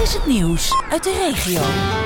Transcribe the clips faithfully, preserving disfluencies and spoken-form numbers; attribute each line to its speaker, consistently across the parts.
Speaker 1: Dit is het nieuws uit de regio.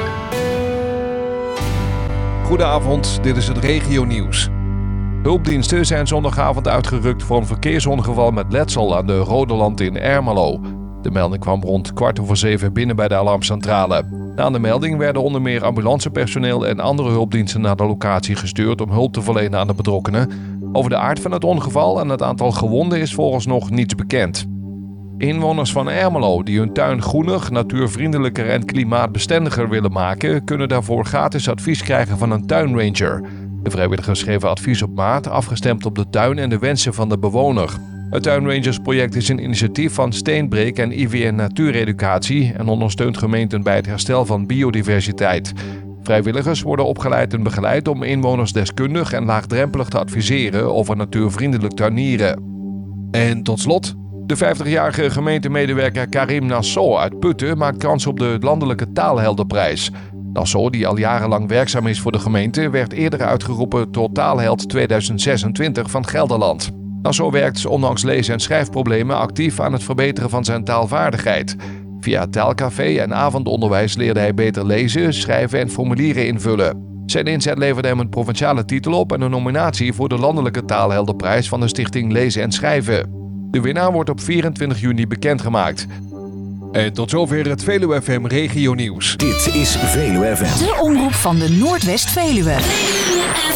Speaker 2: Goedenavond, dit is het regionieuws. Hulpdiensten zijn zondagavond uitgerukt voor een verkeersongeval met letsel aan de Rodeland in Ermelo. De melding kwam rond kwart over zeven binnen bij de alarmcentrale. Na de melding werden onder meer ambulancepersoneel en andere hulpdiensten naar de locatie gestuurd om hulp te verlenen aan de betrokkenen. Over de aard van het ongeval en het aantal gewonden is vooralsnog niets bekend. Inwoners van Ermelo die hun tuin groener, natuurvriendelijker en klimaatbestendiger willen maken, kunnen daarvoor gratis advies krijgen van een tuinranger. De vrijwilligers geven advies op maat, afgestemd op de tuin en de wensen van de bewoner. Het Tuinrangersproject is een initiatief van Steenbreek en I V N Natuureducatie en ondersteunt gemeenten bij het herstel van biodiversiteit. Vrijwilligers worden opgeleid en begeleid om inwoners deskundig en laagdrempelig te adviseren over natuurvriendelijk tuinieren. En tot slot, de vijftigjarige gemeentemedewerker Karim Nassau uit Putten maakt kans op de landelijke taalheldenprijs. Nassau, die al jarenlang werkzaam is voor de gemeente, werd eerder uitgeroepen tot taalheld tweeduizend zesentwintig van Gelderland. Nassau werkt ondanks lees- en schrijfproblemen actief aan het verbeteren van zijn taalvaardigheid. Via taalcafé en avondonderwijs leerde hij beter lezen, schrijven en formulieren invullen. Zijn inzet leverde hem een provinciale titel op en een nominatie voor de landelijke taalheldenprijs van de Stichting Lezen en Schrijven. De winnaar wordt op vierentwintig juni bekendgemaakt. En tot zover het Veluwe F M Regionieuws.
Speaker 3: Dit is Veluwe F M.
Speaker 1: De omroep van de Noordwest-Veluwe.